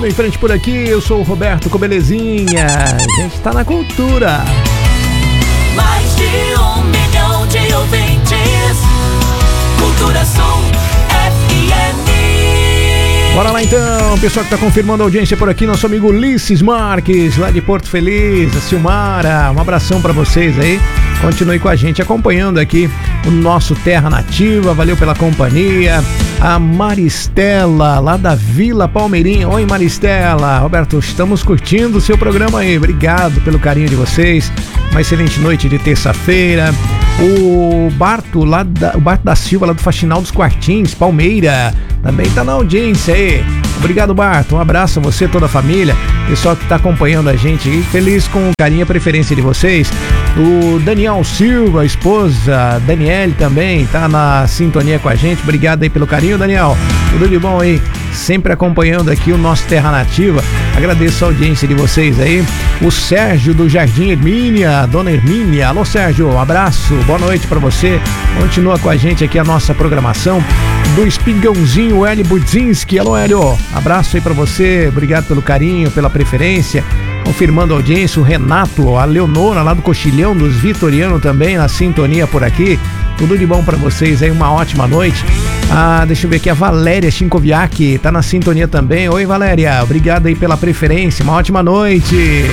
Vamos em frente por aqui, eu sou o Roberto Cobelezinha. A gente tá na cultura. Mais de 1 milhão de ouvintes. Cultura Som FM. Bora lá então, pessoal que tá confirmando a audiência por aqui, nosso amigo Ulisses Marques, lá de Porto Feliz, a Silmara, um abração pra vocês aí. Continue com a gente acompanhando aqui o nosso Terra Nativa, valeu pela companhia. A Maristela, lá da Vila Palmeirinha. Oi, Maristela. Roberto, estamos curtindo o seu programa aí. Obrigado pelo carinho de vocês. Uma excelente noite de terça-feira. O Barto da Silva, lá do Faxinal dos Quartins, Palmeira, também tá na audiência aí. Obrigado, Barto. Um abraço a você, toda a família. Pessoal que tá acompanhando a gente aí. Feliz com o carinho e a preferência de vocês. O Daniel Silva, a esposa, Daniele também, tá na sintonia com a gente. Obrigado aí pelo carinho, Daniel. Tudo de bom aí. Sempre acompanhando aqui o nosso Terra Nativa. Agradeço a audiência de vocês aí. O Sérgio do Jardim Hermínia, Dona Hermínia. Alô, Sérgio, um abraço. Boa noite pra você. Continua com a gente aqui a nossa programação do Espigãozinho Hélio Budzinski. Alô, Hélio. Abraço aí pra você. Obrigado pelo carinho, pela preferência. Confirmando a audiência, o Renato, a Leonora lá do Coxilhão dos Vitoriano também na sintonia por aqui. Tudo de bom pra vocês aí, uma ótima noite. Deixa eu ver aqui, a Valéria Chinkoviak tá na sintonia também. Oi, Valéria, obrigado aí pela preferência, uma ótima noite.